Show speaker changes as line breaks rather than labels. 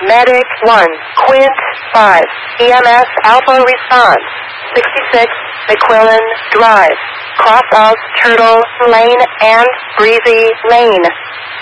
Medic 1, Quint 5, EMS Alpha response, 66 McQuillan Drive, cross of Turtle Lane and Breezy Lane.